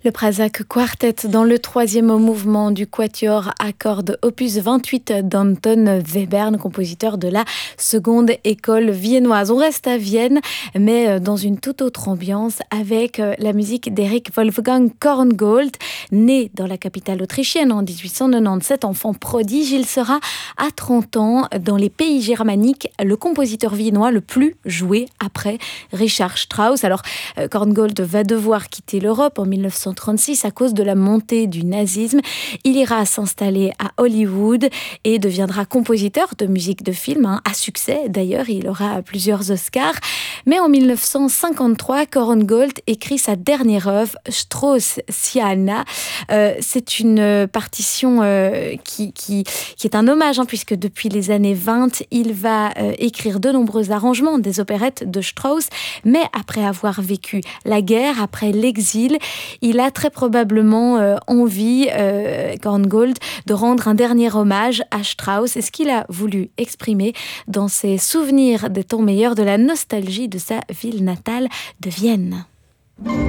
Le Pražák Quartet dans le troisième mouvement du quatuor à cordes opus 28 d'Anton Webern, compositeur de la seconde école viennoise. On reste à Vienne, mais dans une toute autre ambiance avec la musique d'Eric Wolfgang Korngold. Né dans la capitale autrichienne en 1897, enfant prodige, il sera à 30 ans dans les pays germaniques le compositeur viennois le plus joué après Richard Strauss. Alors Korngold va devoir quitter l'Europe en 1936 à cause de la montée du nazisme. Il ira s'installer à Hollywood et deviendra compositeur de musique de film, à succès d'ailleurs, il aura plusieurs Oscars. Mais en 1953, Korngold écrit sa dernière œuvre, Straussiana. C'est une partition qui est un hommage, puisque depuis les années 20, il va écrire de nombreux arrangements des opérettes de Strauss, mais après avoir vécu la guerre, après l'exil, il a très probablement envie, Korngold, de rendre un dernier hommage à Strauss. C'est ce qu'il a voulu exprimer dans ses souvenirs des temps meilleurs, de la nostalgie de sa ville natale de Vienne.